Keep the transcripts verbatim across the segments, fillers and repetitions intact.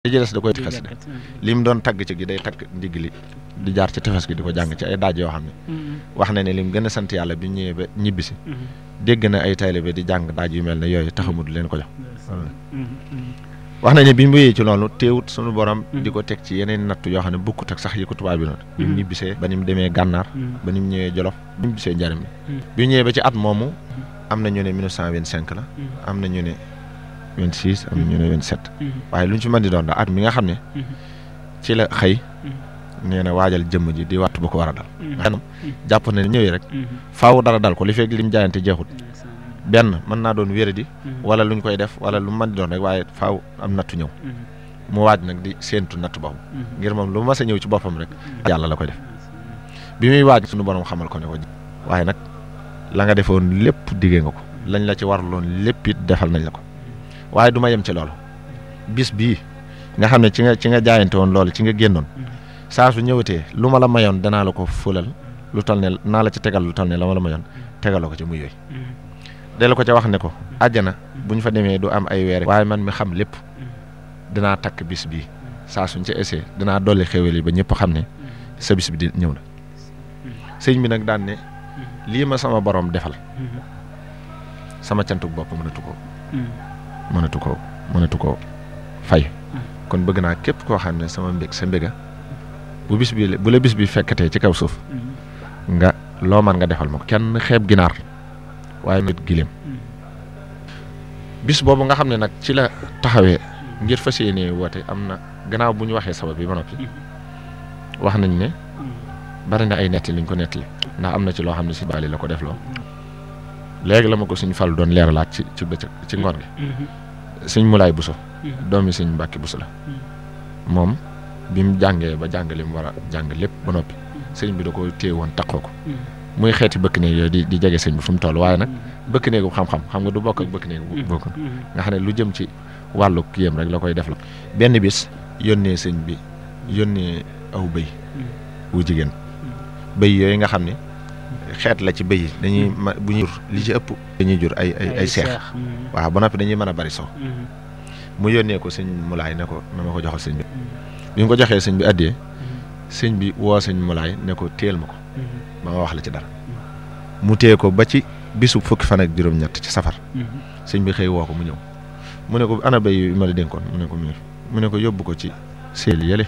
li jëles da koy xasida li mu doon tagg ci gi day tagg ndigg li di jaar ci tefes gi di ko jàng ci ay daaj yoo xam ne wax na ne lim gën a sant yàlla bi ñëwee ba ñibbisi dégg na ay taalibe di jàng daaj yu mel ne yooyu taxamul leen ko jox wax na ne bi mu wéyee ci loolu teewut suñu borom di ko teg ci yeneen nattu yoo xam ne bukkut ak sax yi ko tubaab bi noonu bi mu ñibbisee ba ni mu demee gànnaar ba ni mu ñëwee jolof bi mu ñibbisee njariñ bi bi mu ñëwee ba ci at moomu am na ñu ne mille neuf cent vingt-cinq la am na ñu ne vingt-six am na ñu ne vingt-sept waaye lu ñu ci mën di doon daal at mi nga xam ne ci la xëy nee na waajal jëmm ji di wattu ba ko war a dal xanam jàpp na ne ñëwee rek faaw dara dal ko li fekk lim jaayante jeexut benn mën naa doon wéradi wala luñ koy def wala lu mën di doon rek waaye faaw am nattu ñëw mu waaj nag di séentu nattu boobu ngir moom lu mas a ñëw ci boppam rek yàlla la koy def bi muy waaj suñu borom xamal ko ne ko waaye nag la nga defoon lépp diggee nga ko lañ la ci waraloon lépp it defal nañ la ko waaye du ma yem ci loolu bis bii nga xam ne ci nga ci nga jaayante woon loolu ci nga génnoon saa su ñëwatee lu ma la mayoon danaa la ko fulal lu toll ne naa la ci tegal lu toll ne la ma la mayoon tegaloo ko ci muy yooyu delloo ko ca wax ne ko àjjana bu ñu fa demee du am ay weer waaye man mi xam lépp dinaa takk bis bii saa suñ ca essayé dinaa dolli xéwal yi ba ñëpp xam ne sa bis bi di ñëw na sëñ bi nag daan ne lii ma sama borom defal sama cantuk bopp mënatu ko mënatu ko mënatu ko fay kon bëgg naa képp koo xam ne sama mbég sa mbéga bu bis bi bu la bis bi fekkatee ci kaw suuf nga loo man nga defal ma ko kenn xeeb ginaar waaye nit gileem bis boobu nga xam ne nag ci la taxawee ngir fas yéene woote am na gannaaw bu ñu waxee sabab bi ba noppi wax nañ ne bari na ay netti liñ ko nettali ndax am na ci loo xam ne si baali la ko def loo léegi la ma ko suñ fal doon leeralaat ci ci bëccëg ci ngoor gi sëñ Mulaay Buso doomi sëñ Mbàkke Buso la moom bi mu jàngee ba jàng li mu war a jàng lépp ba noppi sëñ bi da ko téye woon takkoo ko muy xeeti bëkk néeg yooyu di di jege sëñ bi fu mu toll waaye nag bëkk néegu xam-xam xam nga du bokk ak bëkk néegu bokk nga xam ne lu jëm ci wàllu kiyam rek la koy def la benn bis yónnee sëñ bi yónnee aw bëy wu jigéen bëy yooyu nga xam ne xeet la ci bëy yi dañuy ma bu ñuy jur li ci ëpp dañuy jur ay ay ay seex waaw ba noppi dañuy mën a bari so mu yónnee ko sëñ Mulaay ne ko na ma ko joxal sëñ bi bi mu ko joxee sëñ bi addiyee sëñ bi woo sëñ Mulaay ne ko téel ma ko ba ma wax la ci dara mu téye ko ba ci bisu fukki fan ak juróom-ñett ci safar sëñ bi xëy woo ko mu ñëw mu ne ko ana béy yu ma la dénkoon mu ne ko mu ne ko yóbbu ko ci seel yële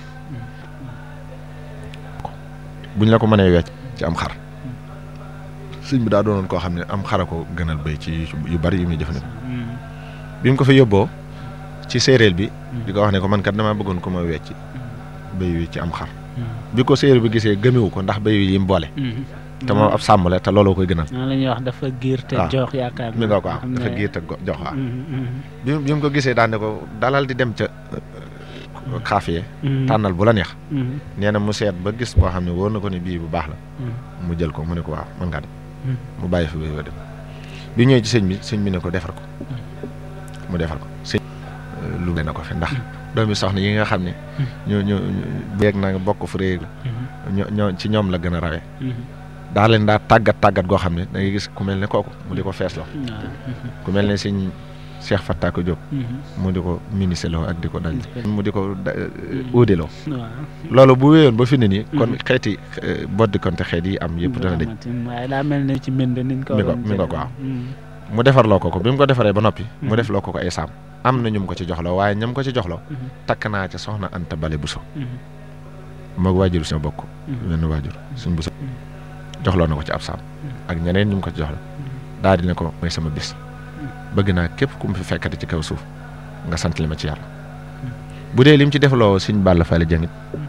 buñ la ko mënee wecc ci am xar sëñ bi daa doonoon koo xam ne am xara ko gënal béy ci yu bari yu muy jëfandikoo bi mu ko fa yóbboo ci séeréer bi di ko wax ne ko man kat damaa bëggoon ko ma wecc béy wi ci am xar bi ko séeréer bi gisee gëmewu ko ndax béy yi mu boole te moom ab sàmm la te looloo koy gënal la ñuy wax dafa giir te jox yaakaar mi nga ko waaw dafa giir te jox waaw bi bi mu ko gisee daan ne ko dalal di dem ca xaafiye tànnal bu la neex nee na mu seet ba gis boo xam ne wóor na ko ne bii bu baax la mu jël ko mu ne ko waaw mën ngaa dem mu bàyyi fi béy wa dem bi ñëwee ci sëñ bi sëñ bi ne ko defar ko mu defar ko sëñ lu na ko fi ndax doomi soxna yi nga xam ne ñoo ñoo beeg na nga bokk fu réeg la ñoo ñoo ci ñoom la gën a rawee daa leen daa tàggat tàggat goo xam ne da ngay gis ku mel ne kooku mu di ko feesloo ku mel ne sëñ Cheikh Fattako Diop mu di ko ministre loo ak di ko dal mu di ko uudeloo loolu bu wéyoon ba fi ne nii kon xeeti boddi konte xeet yi am yëpp dana dañ waaye daa mel ne ci mbind niñ ko mi ko mi nga ko waaw mu defarloo ko ko bi mu ko defaree ba noppi mu def loo ko ko ay saam am na ñum ko ci joxloo waaye ñam ko ci joxloo takk naa ca soxna Anta Bale Buso moog waajuru suñu bokk wenn waajur suñ Buso joxloo na ko ci ab saam ak ñeneen ñu ko ci joxla daal di ne ko mooy sama bis bëgg naa képp ku mu fi fekkati ci kaw suuf nga sant li ma ci yàlla bu dee lim ci defloo Sëñ Balla Fally Dieng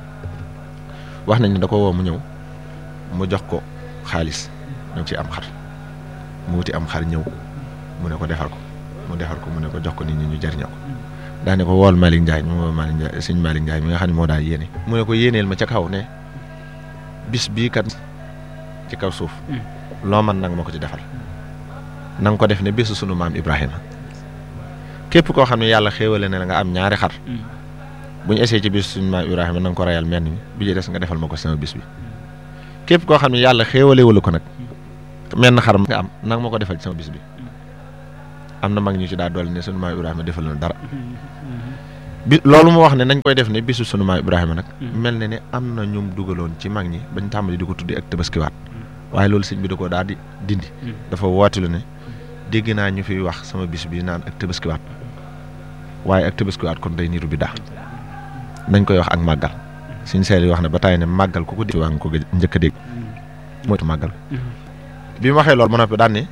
wax nañ ne da ko woo mu ñëw mu jox ko xaalis ñu ci am xar mu wuti am xar ñëw mu ne ko defar ko mu defar ko mu ne ko jox ko nit ñi ñu jariñoo ko daa ne ko wool Malick Ndiaye mu woo Malick Ndiaye Sëñ Malick Ndiaye mi nga xam ne moo daal yéene mu ne ko yéeneel ma ca kaw ne bis bii kat ci kaw suuf loo man nag ma ko ci defal na nga ko def ne bésu sunu maam Ibrahima képp koo xam ne yàlla xéewale ne la nga am ñaari xar bu ñu essayé ci bésu sunu maam Ibrahima na nga ko rayal menn mi bi ci des nga defal ma ko sama bis bi képp koo xam ne yàlla xéewale wala ko nag menn xar nga am nag ma ko defal ci sama bis bi am na mag ñu ci daa dool ne sunu maam Ibrahima defal na dara bi loolu mu wax ne nañ koy def ne bisu sunu maam Ibrahima nag mel na ne am na ñum dugaloon ci mag ñi bañ tàmbali di ko tuddi ak tabaskiwaat waaye loolu sëñ bi da ko daal di dindi dafa wootilu ne dégg naa ñu fiy wax sama bis bi naan ak tabaskiwaat waaye ak tabaskiwaat kon day niru bi daa nañ koy wax ak màggal suñ seel yi wax ne ba tey ne màggal ku ko di waa nga ko njëkk a dégg moytu màggal bi mu waxee loolu ba noppi daan ne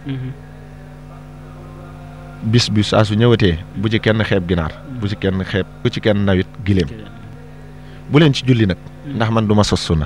bis bi saa su ñëwatee bu ci kenn xeeb ginaar bu ci kenn xeeb bu ci kenn nawit giléem bu leen ci julli nag ndax man du ma sos sunna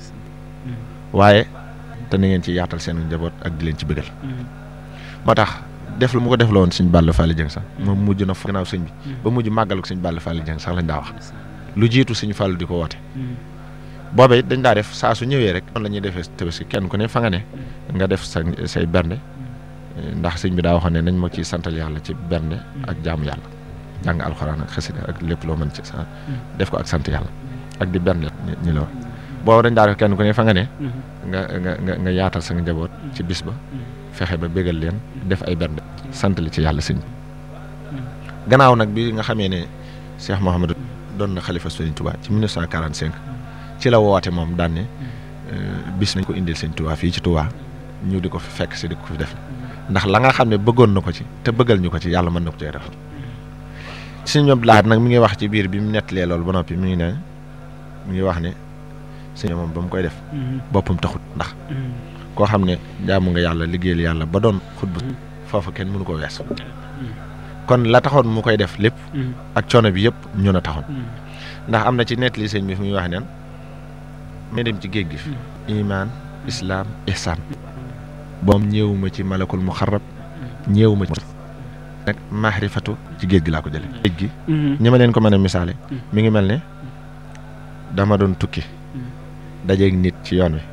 waaye te na ngeen ci yaatal seen njaboot ak di leen ci bëggal moo tax def lu mu ko def la woon sëñ Balla Fally Dieng sax moom mujj na fa gannaaw sëñ bi ba mujj màggal ko sëñ Balla Fally Dieng sax lañ daa wax lu jiitu sëñ Fallu di ko woote booba it dañ daa def saa su ñëwee rek noonu la ñuy defee tabaski kenn ku ne fa nga ne nga def sa say bernde ndax sëñ bi daa waxoon ne nañ ma ciy santal yàlla ci bernde ak jaamu yàlla jàng alxuraan ak xasida ak lépp loo mën ci sa def ko ak sant yàlla ak di bernde ñi la wax booba dañ daa def kenn ku ne fa nga ne nga nga nga nga yaatal sa njaboot ci bis ba fexe ba bégal leen def ay bernde santali ci yàlla sëñ bi gannaaw nag bi nga xamee ne Cheikh Mouhamadou doon na xalifa Sëriñ Touba ci mille neuf cent quarante-cinq ci la woote moom daan ne bis nañ ko indil Sëriñ Touba fii ci Touba ñu di ko fi fekk si di ko fi def ndax la nga xam ne bëggoon na ko ci te bëggal ñu ko ci yàlla mën na ko cee def sëñ ñoom laat nag mi ngi wax ci biir bi mu nettalee loolu ba noppi mi ngi ne mi ngi wax ne sëñ moom ba mu koy def boppam taxut ndax koo xam ne jaamu nga yàlla liggéeyal yàlla ba doon xutba foofu kenn mënu ko wees kon la taxoon mu koy def lépp ak coono bi yëpp ñu na taxoon ndax am na ci nettali sëñ bi fu muy wax neen may dem ci géej gi fi iman islam ihsan boom ñëwuma ci malakul muxarrab ñëwuma ci nag maarifatu ci géej gi laa ko jële géej gi ñi ma leen ko mën a misaale mi ngi mel ne dama doon tukki dajeeg nit ci yoon wi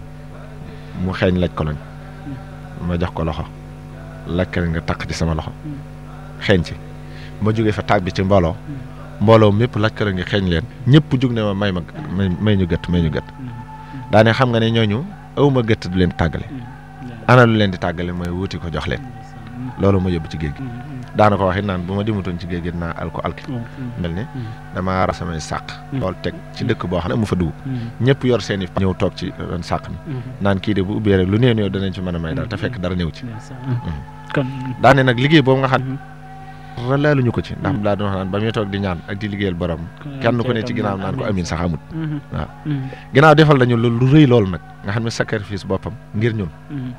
mu xeeñ laj ko lañ ma jox ko loxo lakkal nga taq ci sama loxo xeeñ ci ma jógee fa tàbbi ci mbooloo mbooloo mépp lakkal nga xeeñ leen ñëpp jug ne ma may ma may ñu gët may ñu gët daane xam nga ne ñooñu awma gët du leen tàggale ana lu leen di tàggale mooy wuti ko jox leen loolu ma yóbbu ci géej gi daana ko waxit naan bu ma dimutoon ci géej gi dinaa al ko alki mel ne damaa ra samay sàq loolu teg ci dëkk boo xam ne mu fa dugg ñëpp yor seen i ñëw toog ci doon sàq mi naan kii de bu ubbee rek lu néew néew danañ ci mën a may daal te fekk dara néew ci daane nag liggéey boobu nga xam laaluñu ko ci ndax daa doon wax naan ba muy toog di ñaan ak di liggéeyal borom kenn ku ne ci ginnaaw naan ko amin sax amut waaw ginnaaw defal nañu lu rëy loolu nag nga xam ne sacrifice boppam ngir ñun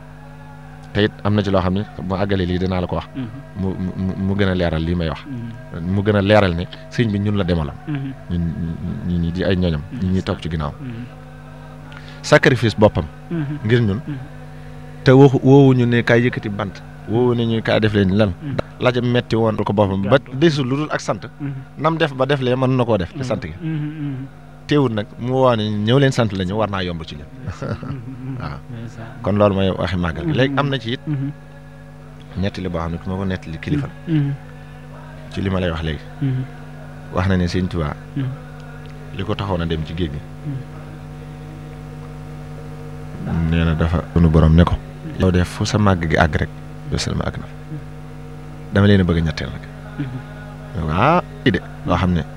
te it am na ci loo xam ne mu àggale lii dinaa la ko wax mu mu mu gën a leeral lii may wax mu gën a leeral ne sëñ bi ñun la demaloon ñun ñi ñi di ay ñoñam ñi ñuy toog ci ginnaaw sacrifice boppam ngir ñun te waxu woowuñu ne kaay yëkkati bant woowu ne ñu kaay def leen lan laaj metti woon ko boppam ba desul lu dul ak sant nam def ba def lee mën na koo def te sant gi teewul nag mu woo ne ñëw leen sant la ñu war naa yomb ci ñun waaw kon loolu mooy waxi màggal gi léegi am na ci it nettali boo xam ne ku ma ko nettali kilifa ci li ma lay wax léegi wax na ne Sëñ Tuubaa li ko taxoon a dem ci géej gi nee na dafa sunu borom ne ko yow def fu sa màgg gi àgg rek yow selma àgg na dama leen a bëgg a ñetteel nag waaw de loo xam ne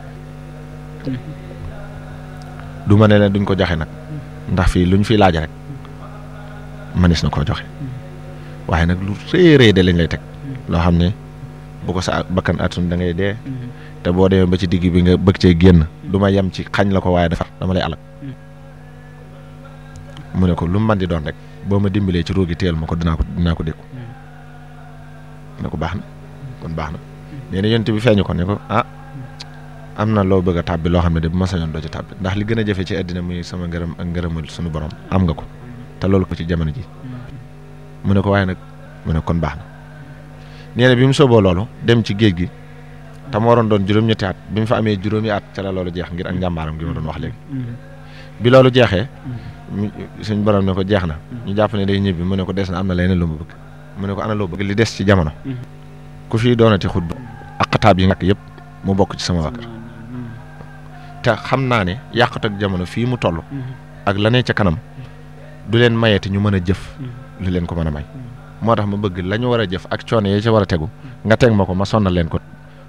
du ma ne leen duñ ko joxe nag ndax fii luñ fi laaj rek manis na koo joxe waaye nag lu rëy rëy de lañ lay teg loo xam ne bu ko sa bakkan atun da ngay dee te boo demee ba ci digg bi nga bëgg cee génn du ma yem ci xañ la ko waaye dafa dama lay alal mu ne ko lu mu mën di doon rek boo ma dimbalee ci ruugi teel ma ko dinaa ko dinaa ko dékku ne ko baax na kon baax na nee na yonent bi feeñu ko ne ko ah am na loo bëgg a tàbbi loo xam ne de bu ma sañoon doo ci tàbbi ndax li gën a jafe ci àddina muy sama ngërëm ak ngërëmul suñu borom am nga ko te loolu ko ci jamono ji mu ne ko waaye nag mu ne kon baax na nee na bi mu sooboo loolu dem ci géej gi te mu waroon doon juróom-ñetti at bi mu fa amee juróomi at ca la loolu jeex ngir ak njàmbaaram gi ma doon wax léegi bi loolu jeexee suñ borom ne ko jeex na ñu jàpp ne day ñibbi mu ne ko des na am na leneen lu mu bëgg mu ne ko ana loo bëgg li des ci jamono ku fii doonati xutba ak xataab yi nga yëpp mu bokk ci sama waa kër te xam naa ne yàqut ak jamono fii mu toll ak la ne ca kanam du leen mayeti ñu mën a jëf lu leen ko mën a may moo tax ma bëgg la ñu war a jëf ak coono yi ca war a tegu nga teg ma ko ma sonnal leen ko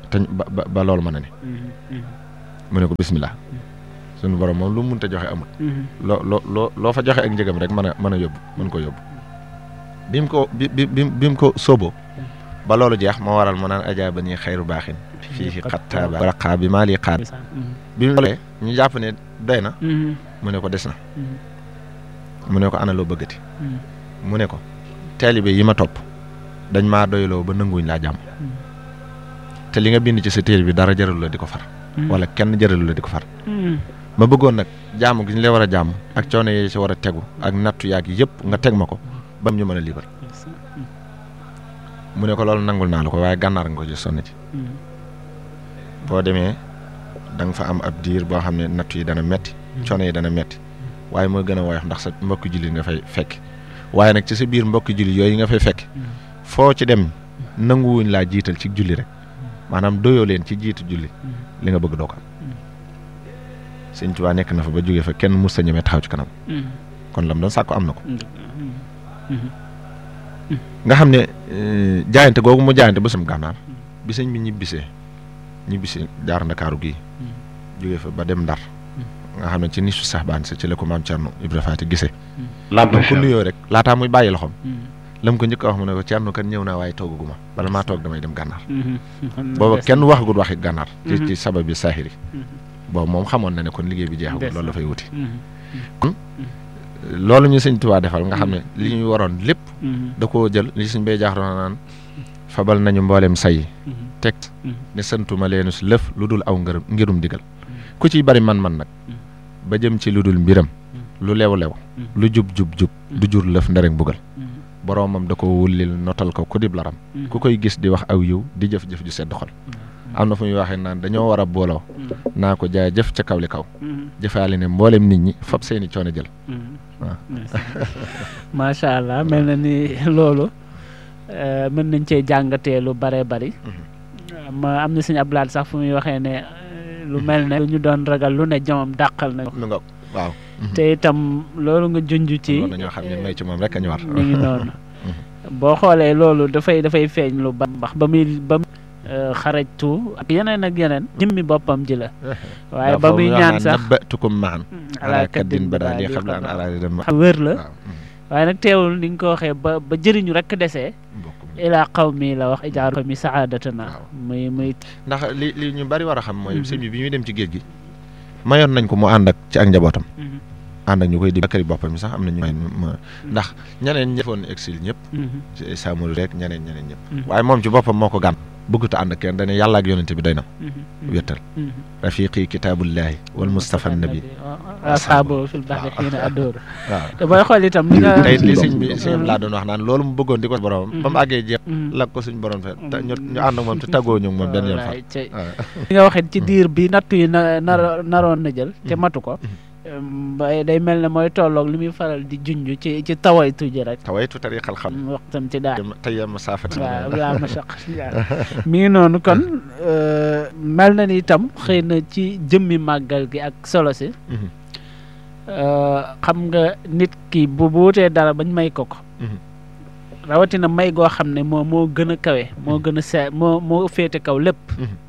te ba ba loolu mën a ne mu ne ko bismillah suñu borom moom lu mu mënta joxe amul loo loo loo loo fa joxe ak njëgam rek mën a mën a yóbbu mën ko yóbbu bi mu ko bi bi bi mu ko sóoboo ba loolu jeex moo waral mu naan ajaaba nii xayru baaxin fii xattaaba raqaa bi maa lii xaar bi mu loolee ñu jàpp ne doy na mu ne ko des na mu ne ko ana loo bëggati mu ne ko taalibe yi ma topp dañ maa doyloo ba nanguwuñ laa jàmm te li nga bind ci sa téere bi dara jaralu la di ko far wala kenn jaralu la di ko far ma bëggoon nag jàmm gi ñu lay war a jàmm ak coono yi ci war a tegu ak nattu yaag yëpp nga teg ma ko ba ñu mën a liibar mu ne ko loolu nangul naa la ko waaye gànnaar nga ko ci sonn ci boo demee da nga fa am ab diir boo xam ne nattu yi dana metti coono yi dana metti waaye mooy gën a woyof ndax sa mbokki julli nga fay fekk waaye nag ci sa biir mbokki julli yooyu nga fay fekk foo ci dem nanguwuñ laa jiital ci julli rek maanaam doyoo leen ci jiitu julli li nga bëgg doo ko am Sëñ Tuubaa nekk na fa ba jógee fa kenn mus sa ñemee taxaw ci kanam kon lam doon sàkku am na ko nga xam ne jaayante googu mu jaayante ba sam gànnaar bi sëñ bi ñibbisee ñibbisee jaar Ndakaaru gii jógee fa ba dem Ndar nga xam ne ci nisu sax baan sa ci la ko maam Cerno Ibra Faati gisee lam ko nuyoo rek laataa muy bàyyi loxoom lam ko njëkk a wax mu ne ko Cerno kan ñëw naa waaye toogaguma bala maa toog damay dem gànnaar booba kenn waxagul waxi gànnaar ci ci sabab bi saaxiri boobu moom xamoon na ne kon liggéey bi jeexagul loolu dafay wuti kon loolu ñu Sëñ Tuubaa defal nga xam ne li ñu waroon lépp da koo jël li suñ bay jaaxroona naan fabal nañu mboolem say teg ne santuma leenu si lëf lu dul aw ngërëm ngirum digal ku ciy bari man-man nag ba jëm ci lu dul mbiram lu lew-lew lu jub-jub-jub du jur lëf nderek bugal boroomam da ko wullil notal ko ku dib laram ku koy gis di wax aw yiw di jëf-jëf ju sedd xol am na fu muy waxee naan dañoo war a booloo naa ko jaay jëf ca kaw li kaw jëfaale ne mboolem nit ñi fab seeni coono jël waaw macha allah mel na ni loolu mën nañ cee jàngatee lu bare bari ma am na Sëñ Abdou Lahad sax fu muy waxee ne lu mel ne lu ñu doon ragal lu ne jomam dàqal na lu nga waaw te itam loolu nga junj ci dañoo xam ne may ci moom rek a ñu war mi ngi noonu boo xoolee loolu dafay dafay feeñ lu ba mbax ba muy ba xarajtu ak yeneen ak yeneen jëmmi boppam ji la waaye ba muy ñaan sax nabbatukum maan ala kaddin badaali xam la an alaali dem wër la waaye nag teewul ni nga ko waxee ba ba jëriñu rek desee ilaa qawmi la wax ijaaru mi saadatana muy muy ndax li li ñu bari war a xam mooy sëñ bi bi muy dem ci géej gi mayoon nañ ko mu ànd ak ci ak njabootam ànd ak ñu koy di bakkari boppam mi sax am na ñu ndax ñeneen ñi defoon exil ñëpp Samori rek ñeneen ñeneen ñëpp waaye moom ci boppam moo ko gàn bëggut a ànd ak kenn dañu yàlla ak yonente bi doy na wéttal rafiqi kitaabullahi wal mustafa nabi ashabu fil bahri xiina addóor waaw te booy xool itam li nga tey li sëñ bi sëñ laa doon wax naan loolu mu bëggoon di ko borom ba mu àggee jeex la ko suñ borom fe ñu ñu ànd ak moom te tàggoo ñu moom benn yoon fa li nga waxee ci diir bi nattu yi na naroon na jël te matu ko day mel ne mooy tolloog li muy faral di junj ci ci tawaytu ji rek tawaytu tariqal xam waxtam ci daal tey ma saafati waaw yaa ma saq mi ngi noonu kon mel na ni itam xëy na ci jëmmi màggal gi ak solo si xam nga nit ki bu bu wutee dara bañ may ko ko rawatina may goo xam ne moo moo gën a kawe moo gën a see moo moo féete kaw lépp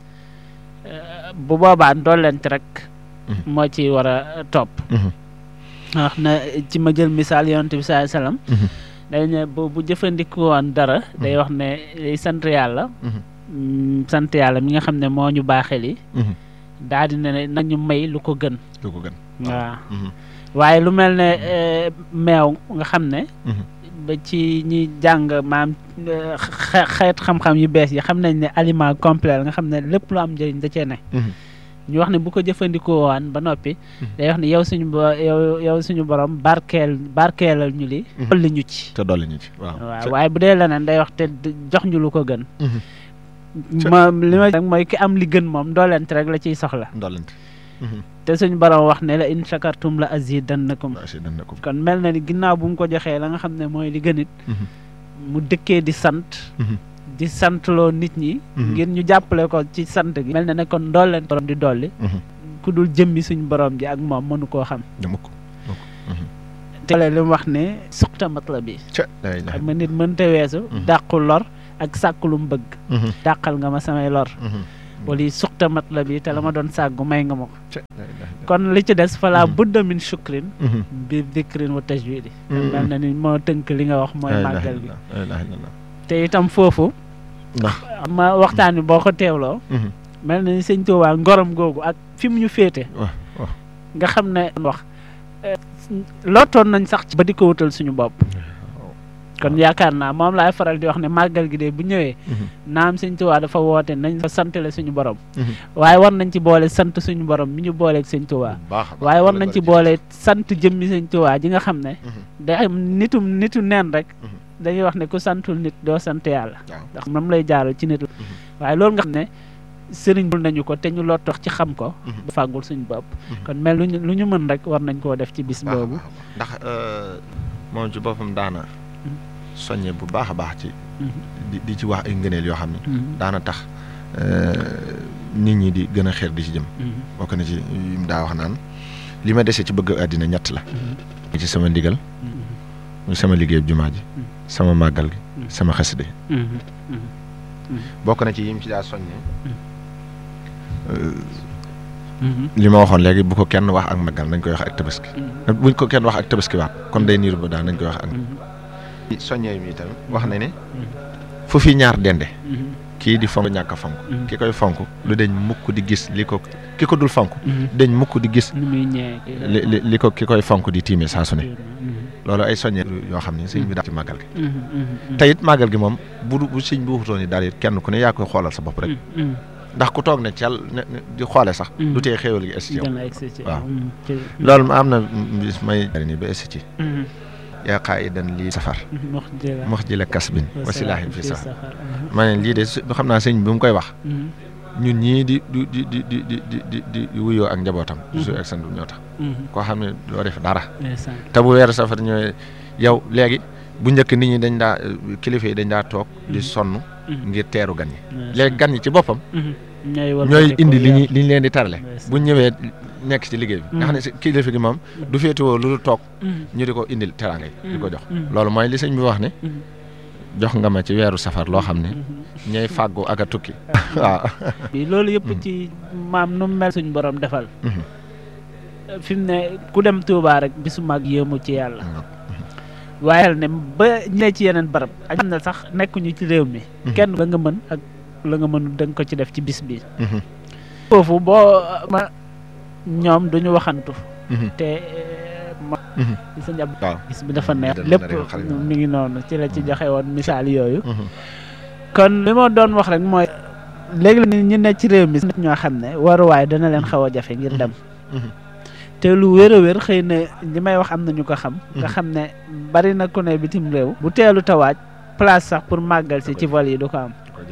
bu boobaa ndollent rek moo ci war a topp wax na ci ma jël misaal yonent bi sallallahu alayhi wasallam day ne bu bu jëfandikoo woon dara day wax ne day sant yàlla sant yàlla mi nga xam ne moo ñu baaxel yi daal di ne nañu may lu ko gën lu ko gën waaw waaye lu mel ne meew nga xam ne ba ci ñi jàng maam xeet xam-xam yu bees yi xam nañ ne aliment complet nga xam ne lépp lu am njëriñ da cee ne ñu wax ne bu ko jëfandikoo waan ba noppi day wax ne yow suñu yow yow suñu borom barkeel barkeelal ñu li dolli ñu ci te dolli ñu ci waaw waaw waaye bu dee leneen day wax te jox ñu lu ko gën ma li ma rek mooy ki am li gën moom doolent rek la ciy soxla doolent te suñu borom wax ne la in shakartum la azidannakum kon mel na ni ginnaaw bu mu ko joxee la nga xam ne mooy li gën it mu dëkkee di sant di santloo nit ñi ngir ñu jàppale ko ci sant gi mel na ne kon ndooleen borom di dolli ku dul jëmmi suñ borom ji ak moom mënu koo xam te li mu wax ne suqta matla bi xam nga nit mënta weesu dàqu lor ak sàkku lu mu bëgg dàqal nga ma samay lor wala suqta mat la bi te la ma doon sàggu may nga ma ko kon li ci des fala budda min shukrin bi dhikrin wa tajwidi mel na ni moo tënk li nga wax mooy màggal gi te itam foofu ma waxtaan bi boo ko teewloo mel na ni sëñ Tuubaa ngorom googu ak fi mu ñu féete nga xam ne wax lootoon nañ sax ba di ko wutal suñu bopp kon yaakaar naa moom laay faral di wax ne màggal gi de bu ñëwee naam sëñ Tuubaa dafa woote nañ fa santale suñu borom waaye war nañ ci boole sant suñu borom mi ñu booleeg sëñ Tuubaa waaye war nañ ci boole sant jëmmi sëñ Tuubaa ji nga xam ne day am nitum nitu neen rek dañuy wax ne ku santul nit doo sant yàlla ndax moom lay jaaral ci nit waaye loolu nga xam ne sëriñ bul nañu ko te ñu loo tax ci xam ko ba fàggul suñu bopp kon mel luñu lu ñu mën rek war nañ koo def ci bis boobu ndax moom ci boppam daana soññe bu baax a baax ci di di ci wax ay ngëneel yoo xam ne daana tax nit ñi di gën a xeer di ci jëm bokk na ci yim daa wax naan li ma dese ci bëgg àddina ñett la ci sama ndigal muy sama liggéey jumaa ji sama màggal gi sama xasida bokk na ci yim ci daa soññe li ma waxoon léegi bu ko kenn wax ak màggal nañ koy wax ak tabaski buñ ko kenn wax ak tabaski waat kon day niir ba daal nañ koy wax ak soññee mi itam wax na ne fu fi ñaar dende kii di fonk ñàkk a fonk ki koy fonk lu deñ mukk di gis li ko ki ko dul fonk deñ mukk di gis li li ko ki koy fonk di tiimee saa su ne loolu ay soññee yoo xam ne sëñ bi daal ci màggal gi te it màggal gi moom bu bu sëñ bi waxutoon ni daal it kenn ku ne yaa koy xoolal sa bopp rek ndax ku toog ne cel di xoole sax du tee xéewal gi esti ci waaw loolu am na bis may ni ba esti ci yaa qaa'idan lii safar mox ji la kasbin wasilaahin fi safar ma ne lii de xam naa sëñ bi mu koy wax ñun ñii di di di di di di di di wuyoo ak njabootam su ak sandu ñoo tax koo xam ne doo def dara te bu weeru safar ñëwee yow léegi bu njëkk nit ñi dañ daa kilifa yi dañ daa toog di sonn ngir teeru gan ñi léegi gan ñi ci boppam ñooy indi li ñu li ñu leen di tarale bu ñëwee nekk ci liggéey bi nga xam ne si kilifa gi moom du féetewoo lu toog ñu di ko indil teraanga yi di ko jox loolu mooy li sëñ bi wax ne jox nga ma ci weeru safar loo xam ne ñooy fàggu ak a tukki waaw loolu yëpp ci maam nu mel suñ borom defal fi mu ne ku dem Tuubaa rek bisu mag yéemu ci yàlla waaye ne ba ñëwee ci yeneen barab ak am na sax nekkuñu ci réew mi kenn la nga mën ak la nga mënu da nga ko ci def ci bis bi foofu boo ma ñoom duñu waxantu te ma sa njab bis bi dafa neex lépp mi ngi noonu ci la ci joxe woon misaal yooyu kon li ma doon wax rek mooy léegi la ñu ne ci réew mi ñoo xam ne waruwaay dana leen xaw a jafe ngir dem te lu wér a wér xëy na li may wax am na ñu ko xam nga xam ne bari na ku ne bitim réew bu teelu tawaaj place sax pour màggal si ci vol yi du ko am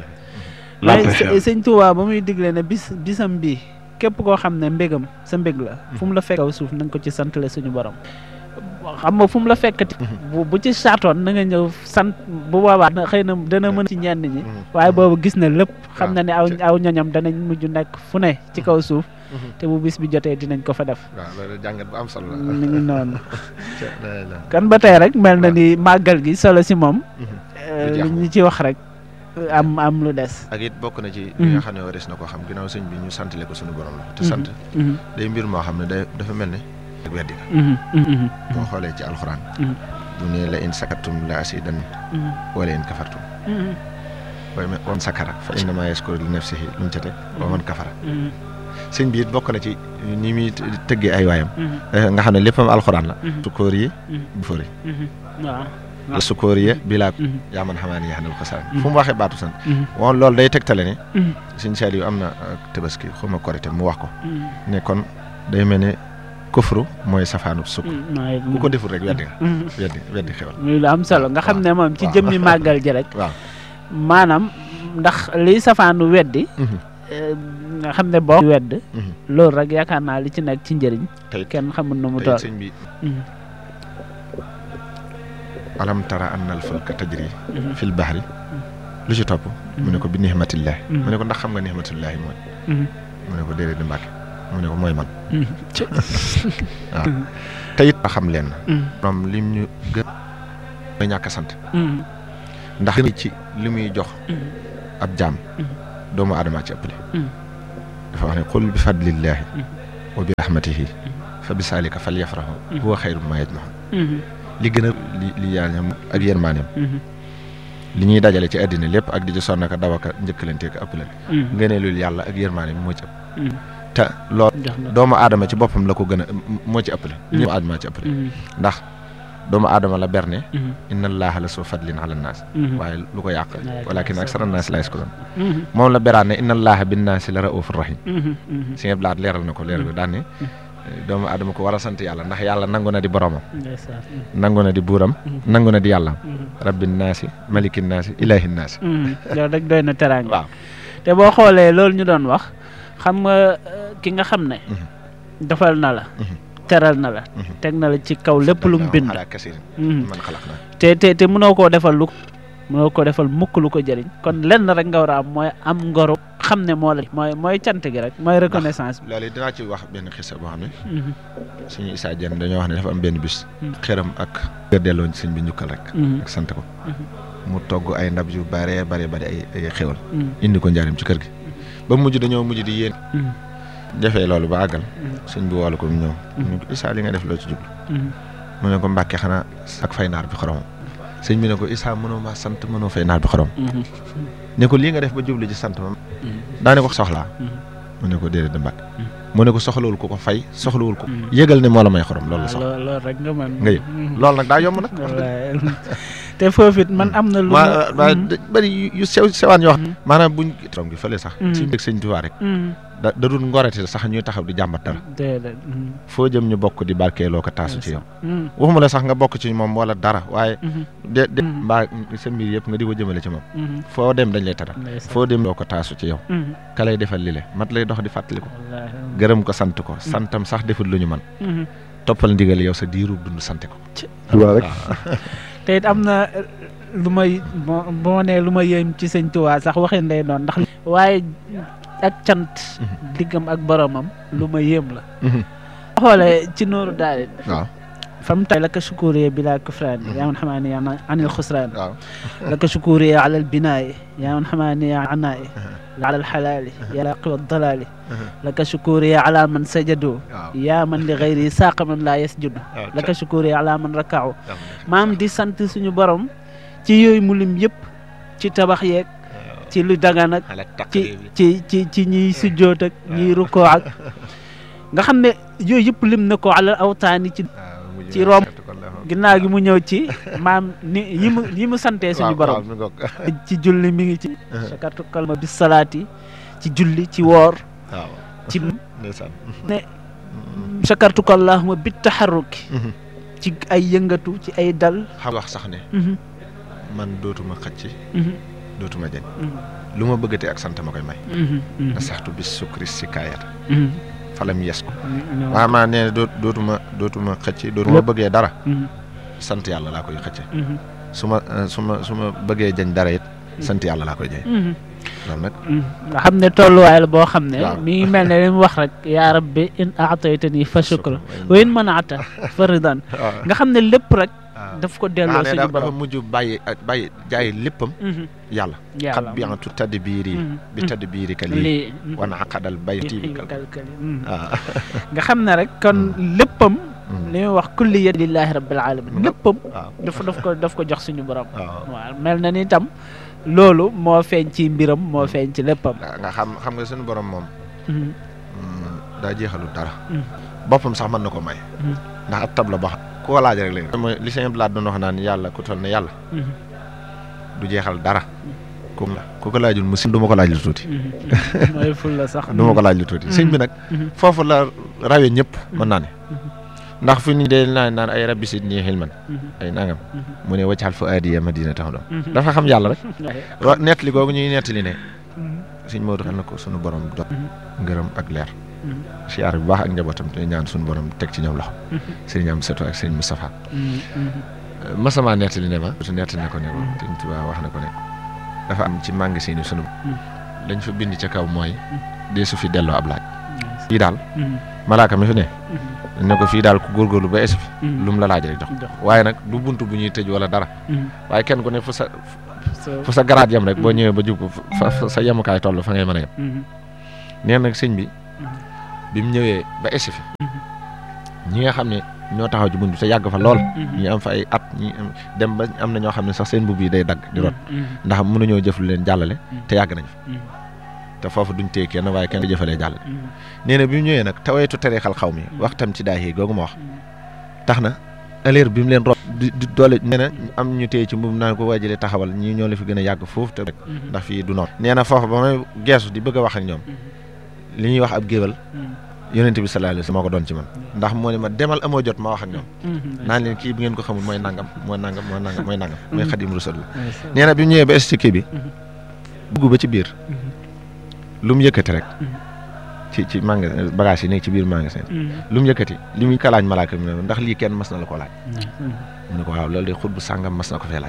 waaye sëñ Tuubaa ba muy digle ne bis bisam bii képp koo xam ne mbégam sa mbég la fu mu la fekk kaw suuf na nga ko ci santale suñu borom xam nga fu mu la fekkati bu bu ci saatoon na nga ñëw sant bu boobaa xëy na dana mën ci ñenn ñi waaye boobu gis na lépp xam na ne aw aw ñoñam danañ mujj nekk fu ne ci kaw suuf te bu bis bi jotee dinañ ko fa def waaw loolu jàngat bu am solo la mi ngi noonu kan ba tey rek mel na ni màggal gi solo si moom li ñu ci wax rek am am lu des ak it bokk na ci li nga xam ne waris na ko xam ginnaaw sëñ bi ñu santale ko suñu borom la te sant day mbir moo xam ne day dafa mel ne ak weddi nga boo xoolee ci alxuraan bu ne la in sakartum la asidan wala in kafartum waaye man sakara fa innama yaskuru li nafsihi lu mu ca teg wa man kafara sëñ bi it bokk na ci ni muy tëggee ay waayam nga xam ne léppam alxuraan la sukóor yi bu fëri waaw sukóor yi bilaa yaa man xamaa ni yaxanal xosaan fu mu waxee baatu sant woon loolu day tegtale ne sëñ Saliou am na tabaski xuma korite mu wax ko ne kon day mel ne kufru mooy safaanub sukk ku ko deful rek weddi nga weddi weddi xewal muy lu am solo nga xam ne moom ci jëmmi màggal ji rek waaw maanaam ndax liy safaanu weddi nga xam ne boo wedd loolu rek yaakaar naa li ci nekk ci njëriñ kenn xamul nu mu toll sëñ bi alam tara anna al fulka tajri fil bahri lu ci topp mu ne ko bi nihmatillahi mu ne ko ndax xam nga nihmatillahi mooy mu ne ko déedéet di Mbàkke mu ne ko mooy man waaw te it a xam leen moom lim ñu gën mooy ñàkk a sant ndax ci li muy jox ab jaam doomu aadama ci ëppale dafa wax ne qul bi fadlillahi wa bi rahmatihi fa bi saalika falyafrahu huwa xayru ma yajmaun li gën a li li yaañam ak yërmaaneem li ñuy dajale ci àddina lépp ak di ci sonn ka daw ka njëkkalante ka ëppalante ngëneelul yàlla ak yërmaaneem moo ci ëpp te loolu doomu aadama ci boppam la ko gën a moo ci ëppale ñëpp aadama ci ëppale ndax doomu aadama la berne inna allaha la soo fadlin ala naas waaye lu ko yàq walakin aksara naas la yaskuruun moom la beraan ne inna allaha bin naasi la raufur rahim si nga blaat leeral na ko leeral ko daan ne doomu aadama ko war a sant yàlla ndax yàlla nangu na di boromam nangu na di buuram nangu na di yàllaam rabbin naasi malikin naasi ilahin naasi loolu rek doy na teraanga waaw te boo xoolee loolu ñu doon wax xam nga ki nga xam ne defal na la teral na la teg na la ci kaw lépp lu mu bind man xalaat naa te te te mënoo koo defal lu mënoo koo defal mukk lu ko jëriñ kon lenn rek nga war a am mooy am ngoro xam ne moo la mooy mooy cant gi rek mooy reconnaissance bi loolu dinaa ci wax benn xisa boo xam ne suñu Issa Diène dañoo wax ne dafa am benn bis xëram ak gër delloo sëñ bi njukkal rek ak sant ko mu togg ay ndab yu bare bare bare ay ay xéwal indi ko njaarim ci kër gi ba mujj dañoo mujj di yéen defee loolu ba àggal sëñ bi woolu ko mu ñëw ñu ko Issa li nga def loo ci jublu mu ne ko Mbàkke xanaa ak fay naar bi xorom sëñ bi ne ko Issa mënoo maa sant mënoo fay naar bi xorom ne ko lii nga def ba jublu ci sant ma daane ko soxlaa mu ne ko déedéet da Mbàkke mu ne ko soxlawul ko ko fay soxlawul ko yëgal ne moo la may xorom loolu la soxla loolu rek nga mën nga yëg loolu nag daa yomb nag te foofu it man am na lu ma bëri yu sew sewaan yoo xam maanaam buñ xorom gi fële sax suñu dëgg sëñ Tuubaa rek da da dul ngorete sax ñuy taxaw di jàmbat dara foo jëm ñu bokk di barkeeloo ko taasu ci yow waxuma la sax nga bokk ci moom wala dara waaye de de mbaa sa mbir yëpp nga di ko jëmale ci moom foo dem dañ lay taral foo dem loo ko taasu ci yow ka lay defal li le mat lay dox di fàttali ko gërëm ko sant ko santam sax deful lu ñu man toppal ndigal yow sa diiru dund sante ko rek te it am na lu may boo nee lu ma yéem ci sëñ Tuubaa sax waxee ndey noonu ndax waaye ak cant diggam ak boromam lu ma yéem la xoolee ci nooru daal waaw fam tay laka shukuriya bila kufraan yaa man xamaani anil xusraan laka shukuriya ala albinaai yaa man xamaani anaa'i ala alxalaali yaa laqi wa dalaali laka shukuriya ala man sajadu yaa man li gayri saaqa man laa yasjudu laka shukuriya ala man rakaaw maam di sant suñu borom ci yooyu mu lim yëpp ci tabax yeeg ci lu dagan ak ci ci ci ci ñiy sujjoot ak ñiy rukkoo ak nga xam ne yooyu yëpp lim na ko alal awtaani ci ci rom ginnaaw gi mu ñëw ci maam ni yi mu yi mu santee suñu borom ci julli mi ngi ci sakartu kalma bis salaati ci julli ci woor ci ne sakartu kallahuma bit taxarruki ci ay yëngatu ci ay dal xam wax sax ne man dootuma xëcc dootuma jañ lu ma bëggatee ak sant ma koy may na saxtu bis sukri si kaayata falam yes ko waaw maa nee doo dootuma dootuma xëcc dootuma bëggee dara sant yàlla laa koy xëcce su ma su ma su ma bëggee jañ dara it sant yàlla laa koy jañ loolu nag nga xam ne tolluwaay la boo xam ne mi ngi mel ne li mu wax rek yaa rabbi in aataytani fa shukra wa in manaata fa ridan nga xam ne lépp rek daf ko delloo suñu borom dafa mujj bàyyi bàyyi jaay léppam yàlla xat bientu tadd biir yi bi tadd biiri ka lii wana aqadal bayti bi kalkali nga xam ne rek kon léppam li muy wax kulliya lillahi rabbil alamin léppam daf daf ko daf ko jox suñu borom waaw mel na ni tam loolu moo feeñ ci mbiram moo feeñ ci léppam nga xam xam nga suñu borom moom daa jeexalu dara boppam sax mën na ko may ndax ab tab la boo xam ku ko laaj rek léegi mooy li sëñ Blaat doon wax naan yàlla ku toll ne yàlla du jeexal dara ku ku ko laajul mu si du ma ko laaj lu tuuti mooy ful la sax du ma ko laaj lu tuuti sëñ bi nag foofu la rawee ñëpp mën naa ne ndax fi ni dee naan naan ay rabbi sit nii xilman ay nangam mu ne waccaxal fa aadiya madina tax doom dafa xam yàlla rek nettali googu ñuy nettali ne sëñ Maodo xel na ko sunu borom dot ngërëm ak leer siyaar bu baax ak njabootam te ñaan suñu borom teg ci ñoom loxo sëriñ am Seto ak sëriñ Moustapha masama nettali ne ma su nettali ne ko ne ko sëriñ Tuubaa wax na ko ne dafa am ci magasin yi sunu lañ fa bind ca kaw mooy dee su fi delloo ab laaj fii daal malaaka mi fi ne ne ko fii daal ku góorgóorlu ba esi fi lu mu la laaj rek jox waaye nag du bunt bu ñuy tëj wala dara waaye kenn ku ne fu sa fu sa garaat yem rek boo ñëwee ba jub fa sa yemukaay toll fa ngay mën a yem nee nag sëñ bi bi mu ñëwee ba esi fi ñi nga xam ne ñoo taxaw ci bunt bi te yàgg fa lool ñi am fa ay at ñi am dem ba am na ñoo xam ne sax seen mbubb yi day dagg di rot ndax mënuñoo jëf lu leen jàllale te yàgg nañ fa te foofu duñ téye kenn waaye kenn jëfalee jàllale nee na bi mu ñëwee nag taweetu tarixal xaw mi wax tam ci daay googu ma wax tax na aleer bi mu leen rob di di doole nee na am ñu téye ci mbubb naan ko waajalee taxawal ñii ñoo la fi gën a yàgg foofu te rek ndax fii du noor nee na foofu ba may geesu di bëgg a wax ak ñoom li ñuy wax ab géwal yonent bi sallallahu alayhi wasallam moo ko doon ci man ndax moo ne ma demal amoo jot ma wax ak ñoom naan leen kii bi ngeen ko xamul mooy nangam mooy nangam mooy nangam mooy nangam mooy Xadim Rasul la nee na bi mu ñëwee ba es ci kii bi dugg ba ci biir lu mu yëkkati rek ci ci magasin bagage yi nekk ci biir magasin lu mu yëkkati li muy kalaaj malaaka mi ne ndax lii kenn mas na la ko laaj mu ne ko waaw loolu de xut bu sàngam mas na ko fee laaj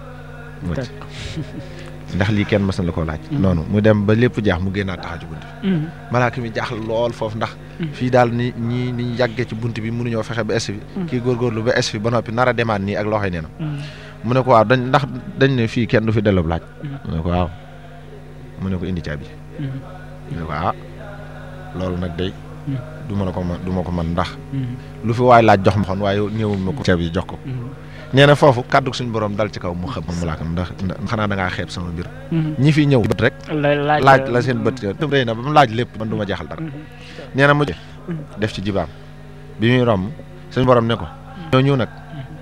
mu ci ndax lii kenn mas na la koo laaj noonu mu dem ba lépp jaax mu génnaat taxaw ci bunt bi malaaka mi jaaxal lool foofu ndax fii daal ni ñii ni ñu yàggee ci bunt bi mënuñoo fexe ba es fi kii góorgóorlu ba es fi ba noppi nar a demaat nii ak loxoy nee na mu ne ko waaw dañ ndax dañ ne fii kenn du fi delloo laaj mu ne ko waaw mu ne ko indi caabi mu ne ko ah loolu nag day du ma la ko man du ma ko man ndax lu fi waay laaj jox ma xon waaye ñëwul ma ko caabi jox ko nee na foofu kàddu suñu borom dal ci kaw mu xëb mu laakam ndax xanaa da ngaa xeeb sama mbir ñi fi ñëw bët rek laaj la seen bët rëy na ba mu laaj lépp man du ma jeexal dara nee na mu def ci jibaam bi muy romb suñu borom ne ko ñoo ñëw nag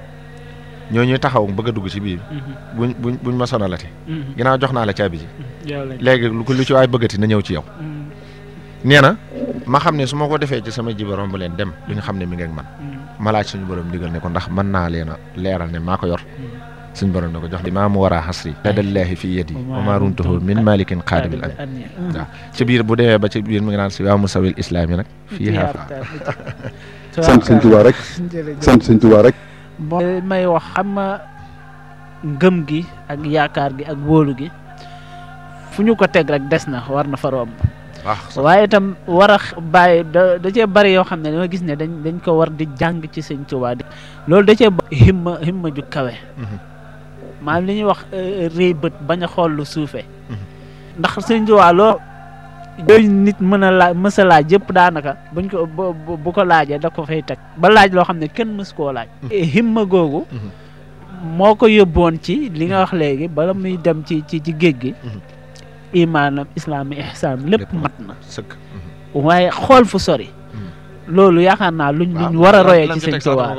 ñoo ñuy taxaw bëgg a dugg ci biir buñ buñ buñ ma sonalati ginnaaw jox naa la caabi ji léegi lu ko lu ci waay bëggati na ñëw ci yow nee na ma xam ne su ma ko defee ci sama jiba romb leen dem duñu xam ne mi ngi ak man ma laaj suñu borom digal ne ko ndax mën naa leen a leeral ne maa ko yor suñu borom ne ko jox di maa mu war a xasri ladallaahi fi yadi wa maa runtuhu min malikin qaadibil am waaw ci biir bu demee ba ci biir mi ngi naan si waa musawil islam yi nag fii haa sant sëñ Tuubaa rek sant sëñ Tuubaa rek may wax xam nga ngëm gi ak yaakaar gi ak wóolu gi fu ñu ko teg rek des na war na fa romb waaye itam war a bàyyi da da cee bari yoo xam ne dama gis ne dañ dañ ko war di jàng ci sëñ Tuubaa di loolu da cee himma himma ju kawe maanaam li ñuy wax réy bët bañ a xool lu suufee ndax sëñ Tuubaa loo yooyu nit mën a laaj mës a laaj yëpp daanaka buñ ko bu ko laajee da ko fay teg ba laaj loo xam ne kenn mës koo laaj himma googu moo ko yóbboon ci li nga wax léegi bala muy dem ci ci ci géej gi imaanam islaam ihsaan lépp mat na sëkk waaye xool fu sori loolu yaakaar naa luñ luñ war a royee ci sëñ Tuubaa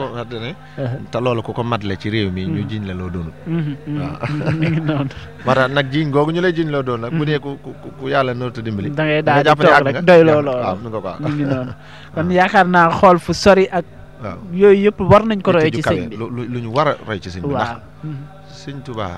te loolu ku ko matle ci réew mi ñu jiñ la loo doonul waaw mi ngi noonu moo tax nag jiñ googu ñu lay jiñ loo doon nag bu dee ku ku yàlla noonu te dimbali da ngay daal di toog rek doy loo loolu mi ngi noonu kon yaakaar naa xool fu sori ak waaw yooyu yëpp war nañ ko royee ci sëñ bi lu ñu war a roy ci sëñ bi ndax sëñ Tuubaa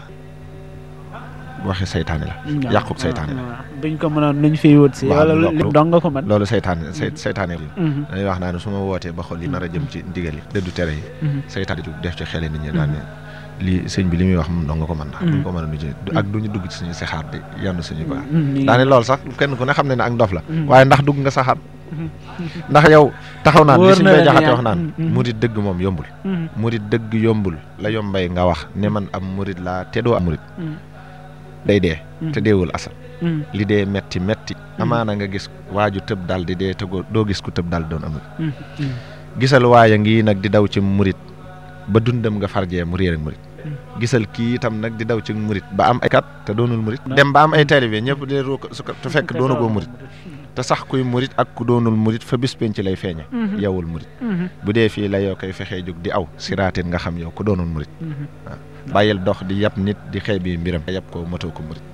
waxe saytaane la yàqub saytaane la buñ ko mënoon nuñ fiy wut si wala lépp dong nga ko mën loolu saytaane saytaane la dañuy wax naa ne su ma wootee ba xool yi nar a jëm ci ndigal yi dëddu tere yi saytaane ju def ci xele nit ñi daan ne lii sëñ bi li muy wax moom dong nga ko mën ndax duñ ko mën a nu ci ak duñu dugg ci suñu saxaar di yann suñu baax daane loolu sax kenn ku ne xam ne ne ak ndof la waaye ndax dugg nga saxaar ndax yow taxaw naan li suñ bay jaxate wax naan murit dëgg moom yombul murit dëgg yombul la yombay nga wax ne man am murit laa te doo am murit day dee te deewul asal li dee metti metti amaana nga gis waaju tëb dal di dee te doo gis ku tëb dal doon amul gisal waaya ngi nag di daw ci murit ba dundam nga farjee mu réer ak murit gisal kii itam nag di daw ci murit ba am ay kat te doonul murit dem ba am ay taalibe ñëpp di su ko te fekk doona goo murit te sax kuy murit ak ku doonul murit fa bis penc lay feeñe yowul murit bu dee fii la yow koy fexee jóg di aw siraatin nga xam yow ku doonul murit waaw bàyyil dox di yab nit di xeeb bi mbiram yab ko matoo ko murit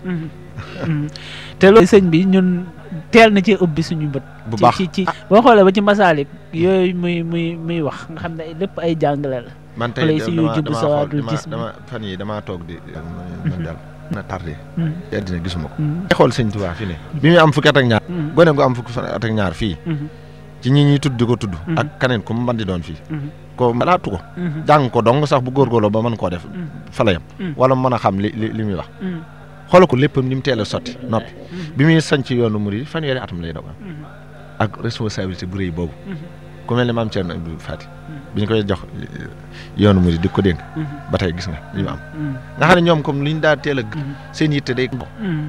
te loolu sëñ bi ñun teel na ci ubbi suñu bët bu baax ci ci boo xoolee ba ci masaalik yooyu muy muy muy wax nga xam ne lépp ay jàngale la man tey dama dama xool dama fan yi damaa toog di man daal na tardé te àddina gisuma ko ay xool sëñ Tuubaa fi ne bi muy am fukki at ak ñaar gone gu am fukki at ak ñaar fii ci ñi ñuy tudd di ko tudd ak kaneen ku mu mën di doon fii ko laatu ko jàng ko dong sax bu góorgóorloo ba mën koo def fa la yam wala mën a xam li li li muy wax xoolal ko léppam ni mu teel a sotti noppi bi muy sañ ci yoonu murid fanweeri atam lay doog am ak responsabilité bu rëy boobu ku mel ne maam Thierno Abdou Fati bi ñu koy jox yoonu murid di ko dénk ba tey gis nga li mu am nga xam ne ñoom comme li ñu daa teel a seen yitte day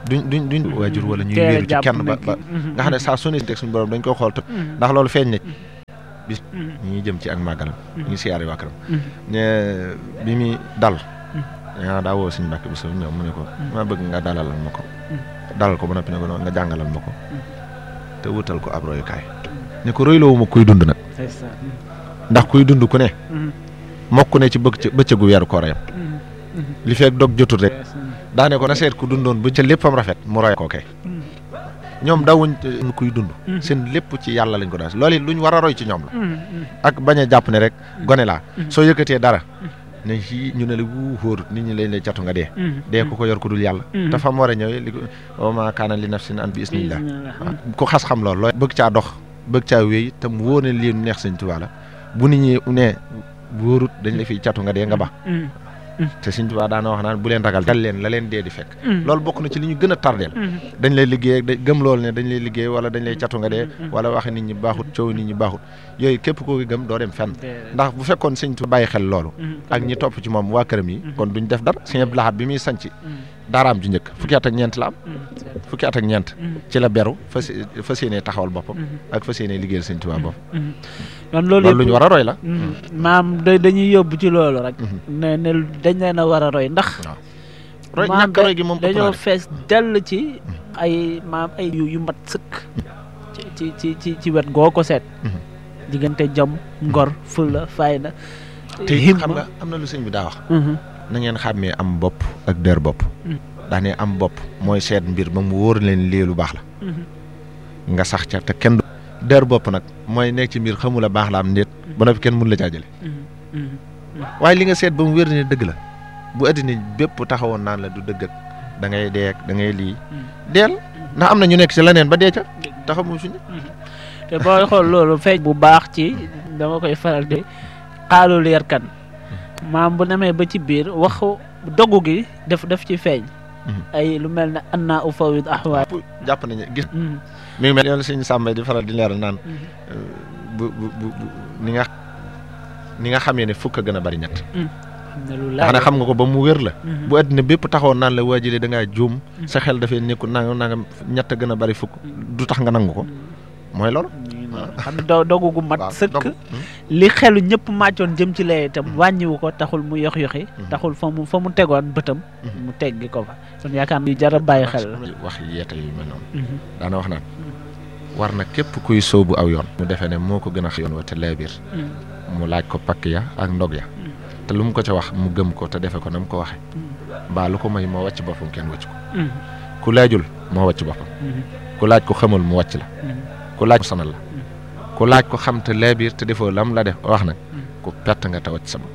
duñ duñ duñ waajur wala ñuy wéeru ci kenn ba ba nga xam ne saa su ne teg suñu borom dañ koy xool te ndax loolu feeñ na bis ñi jëm ci ak màggalam ñu ngi siyaare waa këram ne bi muy dal yaa daa woo suñu mbàkk bi so ñëw mu ne ko ma bëgg nga dalalal ma ko dalal ko ba noppi ne ko nga jàngalal ma ko te wutal ko ab royukaay ne ko royloowu ma kuy dund nag ndax kuy dund ku ne mokk ne ci bëgg bëccëgu weeru koor yam li fekk dog jotul rek daane ko na seet ku dundoon ba ca léppam rafet mu roy ko kay ñoom dawuñ kuy dund seen lépp ci yàlla lañ ko daal loolu it luñ war a roy ci ñoom la ak bañ a jàpp ne rek gone laa soo yëkkatee dara ne ci ñu ne la wu xóor nit ñi lañ lay catu nga dee dee ku ko yor ku dul yàlla te fa mu war a ñëwee li ko wa maa kaana li nafsin an bi isnillah ku xas xam loolu looy bëgg caa dox bëgg caa wéy te mu wóor ne lii neex Sëñ Tuubaa la bu nit ñi ne wóorut dañ la fiy catu nga dee nga ba te Sëñ Tuubaa daana wax naan bu leen ragal dal leen la leen dee di fekk loolu bokk na ci li ñu gën a tardeel dañ lay liggéey da gëm loolu ne dañ lay liggéey wala dañ lay catu nga dee wala waxe nit ñi baaxut coow nit ñi baaxut yooyu képp koo gëm doo dem fenn ndax bu fekkoon Sëñ Tuubaa bàyyi xel loolu ak ñi topp ci moom waa këram yi kon duñ def dara Sëñ Abdou Lahad bi muy sanc daaraam ju njëkk fukki at ak ñeent la am fukki at ak ñeent ci la beru fas fas yéenee taxawal boppam ak fas yéenee liggéeyal Sëñ Tuubaa boppam kon loolu lu ñu war a roy la maam dañuy yóbbu ci loolu rek ne ne dañ leen a war a roy ndax roy ñàkk roy gi moom dañoo fees dell ci ay maam ay yu mat sëkk ci ci ci ci wet goo ko seet diggante jom ngor fulla fayda te xam nga am na lu sëñ bi daa wax na ngeen xàmmee am bopp ak der bopp daa ne am bopp mooy seet mbir ba mu wóor leen lii lu baax la nga sax ca te kenn der bopp nag mooy nekk ci mbir xamula baax la am ndéet ba noppi kenn mun la caa jële waaye li nga seet ba mu wér ne dëgg la bu addina bépp taxawoon naan la du dëgg ak da ngay deek da ngay lii deel ndax am na ñu nekk ci leneen ba dee ca taxamu suñu te booy xool loolu feeñ bu baax ci dama koy faral di xaalu leer kan maam bu nemee ba ci biir waxu dogu gi def def ci feeñ ay lu mel ne anna ufawid ahwaal jàpp nañu gis mi ngi mel yoon suñu sàmbay di faral di leeral naan bu bu bu ni nga ni nga xamee ne fukk a gën a bari ñett ndax ne xam nga ko ba mu wér la bu àddina bépp taxawoon naan la waajile da ngaa juum sa xel dafay nekkul nanga nanga ñett a gën a bari fukk du tax nga nangu ko mooy loolu xam do dogu gu mat sëkk li xelu ñëpp màccoon jëm ci lee itam wàññiwu ko taxul mu yox yoxi taxul fa mu fa mu tegoon bëtam mu teggi ko fa kon yaakaar naa jar a bàyyi xel wax yeete yu mel noonu daana wax naan war na képp kuy sóobu aw yoon mu defee ne moo ko gën a yoon wa te lee biir mu laaj ko pakk ya ak ndog ya te lu mu ko ca wax mu gëm ko te defe ko na mu ko waxe mbaa lu ko may moo wàcc boppam kenn wàcc ko ku laajul moo wàcc boppam ku laaj ko xamul mu wàcc la ku laaj ko sanal la ku laaj ko xam te lee biir te defoo lam la def wax nag ku perte nga te wàcc sa bopp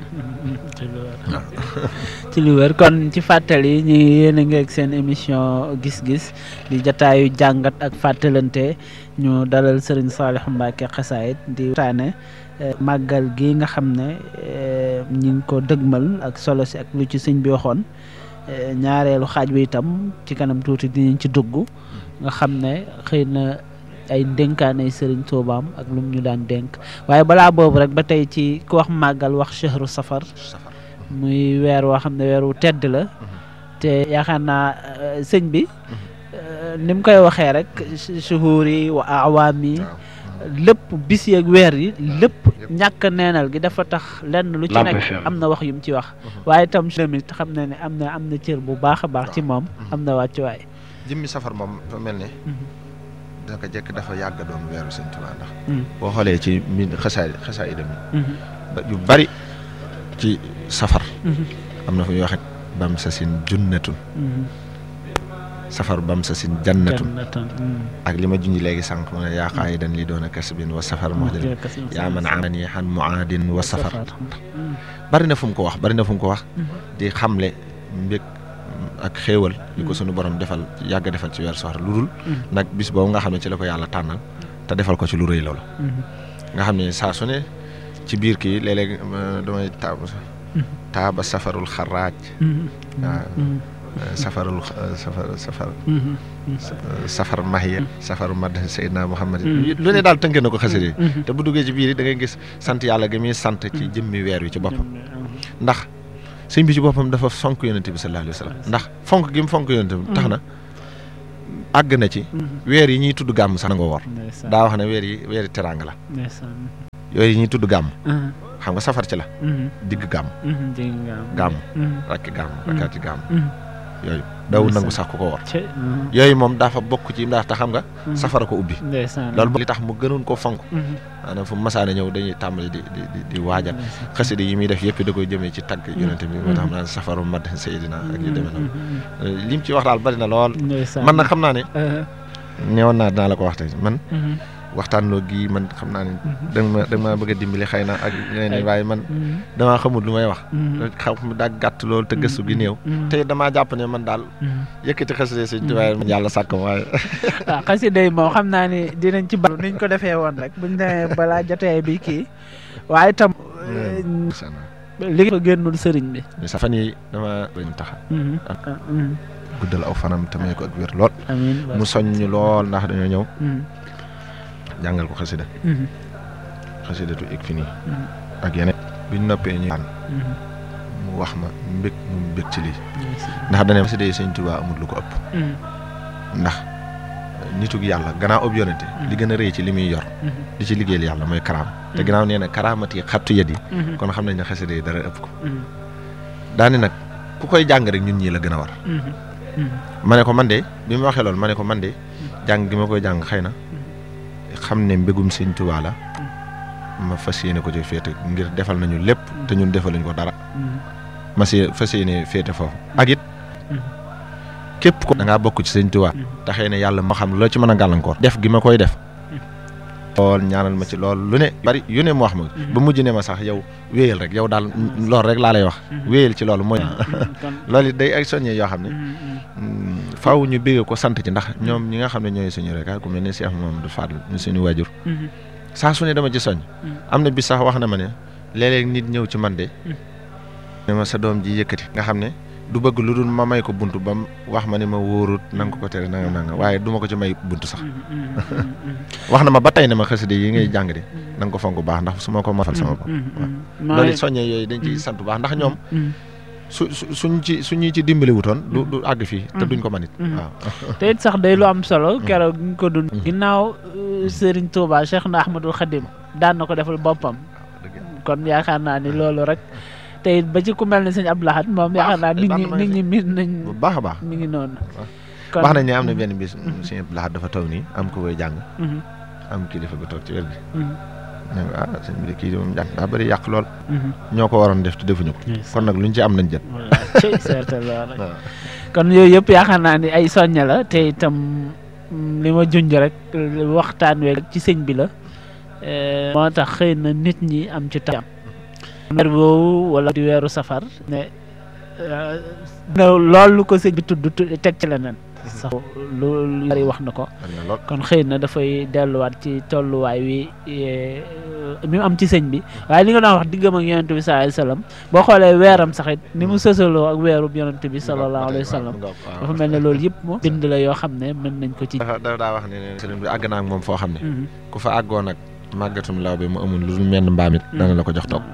ci lu wér kon ci fàttali ñu yéen a ngi ak seen émission gis-gis di jataayu jàngat ak fàttalante ñu dalal Serigne Saliou Mbacké Xasaayid di waxtaane màggal gi nga xam ne ñi ngi ko dëgmal ak solo si ak lu ci sëñ bi waxoon ñaareelu xaaj bi itam ci kanam tuuti dinañ ci dugg nga xam ne xëy na ay dénkaane Serigne Toubaam ak lu mu ñu daan dénk waaye balaa boobu rek ba tey ci ku wax màggal wax shahru safar muy weer woo xam ne weer wu tedd la te yaakaar naa sëñ bi ni mu koy waxee rek shuhuur yi wa awaam yi lépp bis yeeg weer yi lépp ñàkk neenal gi dafa tax lenn lu ci nekk am na wax yu mu ci wax waaye itam tamit xam na ne am na am na cër bu baax a baax ci moom am na wàccuwaay jëmmi safar moom dafa mel ne daka jekk dafa yàgg doon weeru Sëñ Tuubaa ndax boo xoolee ci mi xasaay xasaay dem yu bari ci safar am na fu ñuy waxe bam sa sin junnatun safar bam sa sin jannatun ak li ma junj léegi sànq ma ne yaa qaayidan li doon a kasbin wa safar muhdil yaa man amani han muaadin wa safar bari na fu mu ko wax bari na fu mu ko wax di xamle mbég ak xéewal yi ko sunu borom defal yàgg defal ci weer safar lu dul nag bis boobu nga xam ne ci la ko yàlla tànnal te defal ko ci lu rëy loolu nga xam ne saa su ne ci biir kii léeg-léeg damay taab taaba safarul xaraaj waaw safarul safar safar safar mahiya safaru mad Seydina Muhammad lu ne daal tënk na ko xasida yi te bu duggee ci biir yi da ngay gis sant yàlla gi muy sant ci jëmmi weer wi ci boppam ndax sëñ bi ci boppam dafa fonk yonent bi sallallahu alayhi wa sallam ndax fonk gi mu fonk yonent bi tax na àgg na ci weer yi ñuy tudd gàmm sax na nga woor daa wax ne weer yi weeri teraanga la yooyu yi ñuy tudd gàmm xam nga safar ci la digg gàmm gàmm rakki gàmm rakkaati gàmm yooyu dawul nangu sax ku ko woor yooyu moom dafa bokk ci ndax te xam nga safara ko ubbi loolu li tax mu gënoon ko fonk maanaam fu masaane ñëw dañuy tàmbali di di di waajal xasida yi muy def yëpp da koy jëmee ci tagg yonente bi moo tax xam naa safaru mad Seydina ak yu demee noonu lim ci wax daal bari na lool man nag xam naa ne ñëwoon naa dinaa la ko wax tey man waxtaan loo gi man xam naa ne da ma da ma bëgg a dimbali xëy na ak yeneen waaye man damaa xamul lu may wax xam mu daa gàtt loolu te gëstu gi néew te damaa jàpp ne man daal yëkkati xasida Sëñ Tuubaa man yàlla sàkk ma waaye waaw xasida yi moom xam naa ni dinañ ci balu niñ ko defee woon rek buñ demee balaa jotee bi kii waaye tam li ko génnul sëriñ bi sa fan yi dama bañ taxa guddal aw fanam te may ko ak wér lool mu soññ lool ndax dañoo ñëw jàngal ko xasida xasidatu ik fi nii ak yeneen biñ noppee ñu an mu wax ma mbég mu mbég ci lii ndax dane xasida yi Sëñ Tuubaa amul lu ko ëpp ndax nitug yàlla gannaaw ob yonente li gën a rëy ci li muy yor di ci liggéeyal yàlla mooy karaam te gannaaw nee na karaamati xattu yet yi kon xam nañ ne xasida yi dara ëpp ko daani nag ku koy jàng rek ñun ñii la gën a war ma ne ko man de bi ma waxee loolu ma ne ko man de jàng gi ma koy jàng xëy na xam ne mbégum Sëñ Tuubaa la ma fas yéene ko ci féete ngir defal nañu lépp te ñun defaluñ ko dara ma si fas yéene féete foofu ak it képp ko da ngaa bokk ci Sëñ Tuubaa te xëy na yàlla moo xam loo ci mën a gàllankoor def gi ma koy def lool ñaanal ma ci lool lu ne bari yu ne mu wax ma ba mujj ne ma sax yow wéyal rek yow daal loolu rek laa lay wax wéyal ci loolu mooy loolu it day ay soññee yoo xam ne faaw ñu bégee ko sant ci ndax ñoom ñi nga xam ne ñooy suñu rek ku mel ne Cheikh Mamadou Fadl ñu suñu waajur saa su ne dama ci soñ am na bis sax wax na ma ne léeg-léeg nit ñëw ci man de ne ma sa doom ji yëkkati nga xam ne du bëgg lu dul ma may ko buntu ba wax ma ne ma wóorut nanga ko tere nanga nanga waaye du ma ko ci may buntu sax wax na ma ba tey ne ma xasida yi ngay jàng de na nga ko fonk bu baax ndax su ma ko mafal sama bopp loolu soññee yooyu dañ ciy sant bu baax ndax ñoom su suñ ci suñu ci dimbali wutoon du du àgg fii te duñ ko manit waaw te it sax day lu am solo keroog ñu ko dund ginnaaw Serigne Touba Cheikh na Ahmadul Khadim daan na ko defal boppam kon yaakaar naa ni loolu rek te it ba ci ku mel ne sëñ Abdou Lahad moom yaakaar naa nit ñi nit ñi miin nañ bu baax a baax mi ngi noonu wax nañ ne am na benn bis sëñ Abdou Lahad dafa taw nii am ko koy jàng am kilifa gu toog ci wér gi ah sëñ bi de kii moom jàng daa bëri yàq lool ñoo ko waroon def te defuñu ko kon nag luñ ci am nañ jët kon yooyu yëpp yaakaar naa ni ay soñña la te itam li ma junj rek waxtaan we ci sëñ bi la moo tax xëy na nit ñi am ci tam weer boobu wala di weeru safar ne loolu ko sëñ bi tudd teg ci leneen sax lu bari wax na ko kon xëy na dafay delluwaat ci tolluwaay wi mi mu am ci sëñ bi waaye li nga doon wax diggam ak yonent bi sallallahu alayhi wa sallam boo xoolee weeram sax it ni mu sësaloo ak weerub yonent bi sallallahu alayhi wa sallam dafa mel ne loolu yëpp moom bind la yoo xam ne mën nañ ko ci dafa daa wax ne ne sëriñ bi àgg naa ak moom foo xam ne ku fa àggoon nag màggatum law bi mu amul lu dul menn mbaam it dana la ko jox toog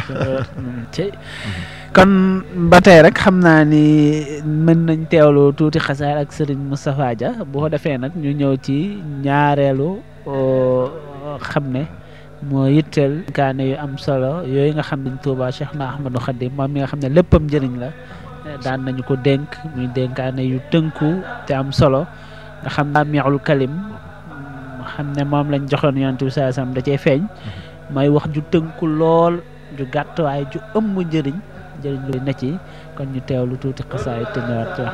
kon ba tey rek xam naa ni mën nañ teewlu tuuti xasaar ak Serigne Moustapha Dia bu ko defee nag ñu ñëw ci ñaareelu xam ne moo yitteel kaane yu am solo yooyu nga xam ne Touba Cheikh na Ahmadou Khadim moom mi nga xam ne léppam njëriñ la daan nañu ko dénk muy dénkaane yu tënku te am solo nga xam naa miixul kalim xam ne moom lañ joxoon yonent bi sallallahu alayhi wasallam da cee feeñ may wax ju tënku lool ju gàtt waaye ju ëmb njëriñ njëriñ lu na ci kon ñu teewlu tuuti xasaay te ñëwaat ci wax